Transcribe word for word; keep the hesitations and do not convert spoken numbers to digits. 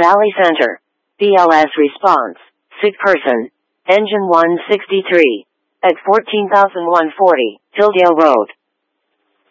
Sally Center. B L S response. Sick person. Engine one sixty-three. At fourteen thousand one hundred forty, Hildale Road.